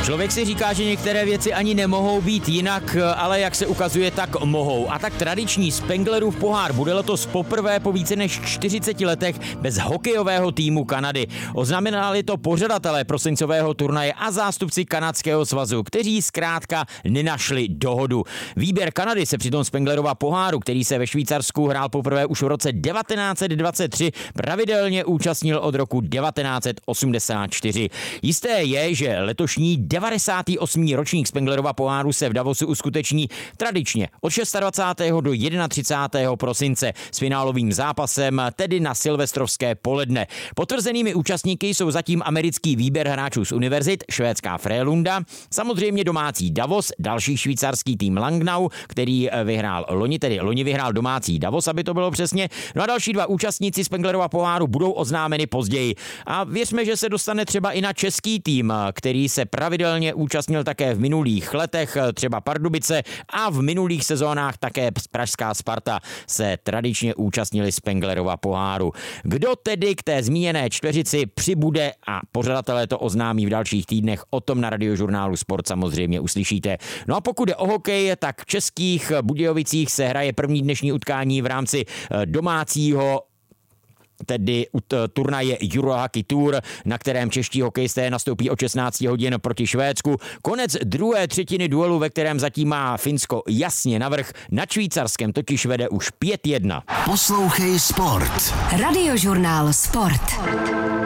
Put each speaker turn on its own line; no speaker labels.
Člověk si říká, že některé věci ani nemohou být jinak, ale jak se ukazuje, tak mohou. A tak tradiční Spenglerův pohár bude letos poprvé po více než 40 letech bez hokejového týmu Kanady. Oznamenali to pořadatelé prosincového turnaje a zástupci kanadského svazu, kteří zkrátka nenašli dohodu. Výběr Kanady se přitom Spenglerova poháru, který se ve Švýcarsku hrál poprvé už v roce 1923, pravidelně účastnil od roku 1984. Jisté je, že letošní 98. ročník Spenglerova poháru se v Davosu uskuteční tradičně od 26. do 31. prosince s finálovým zápasem, tedy na silvestrovské poledne. Potvrzenými účastníky jsou zatím americký výběr hráčů z univerzit, švédská Frölunda, samozřejmě domácí Davos, další švýcarský tým Langnau, který vyhrál loni vyhrál domácí Davos, aby to bylo přesně. No a další dva účastníci Spenglerova poháru budou oznámeny později. A věřme, že se dostane třeba i na český tým, který se pravidelně účastnil také v minulých letech, třeba Pardubice, a v minulých sezónách také pražská Sparta se tradičně účastnili Spenglerova poháru. Kdo tedy k té zmíněné čtveřici přibude a pořadatelé to oznámí v dalších týdnech, o tom na Radiožurnálu Sport samozřejmě uslyšíte. No a pokud je o hokej, tak v Českých Budějovicích se hraje první dnešní utkání v rámci domácího tedy turnaje Eurohockey Tour, na kterém čeští hokejisté nastoupí o 16 hodin proti Švédsku. Konec druhé třetiny duelu, ve kterém zatím má Finsko jasně navrch, nad Švýcarskem totiž vede už 5-1.
Poslouchej Sport.
Radiožurnál Sport.